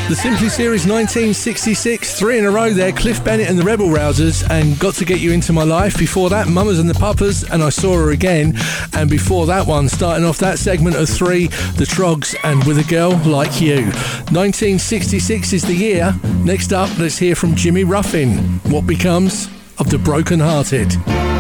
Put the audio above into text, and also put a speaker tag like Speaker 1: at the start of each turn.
Speaker 1: The Simply Series 1966, 3 in a row there, Cliff Bennett and the Rebel Rousers, and Got to Get You Into My Life. Before that, Mamas and the Papas and I Saw Her Again. And before that one, starting off that segment of 3, The Trogs and With a Girl Like You. 1966 is the year. Next up, let's hear from Jimmy Ruffin, What Becomes of the Broken Hearted.